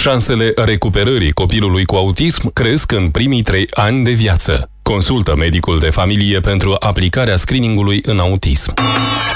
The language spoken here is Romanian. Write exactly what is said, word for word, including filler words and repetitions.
Șansele recuperării copilului cu autism cresc în primii trei ani de viață. Consultă medicul de familie pentru aplicarea screeningului în autism.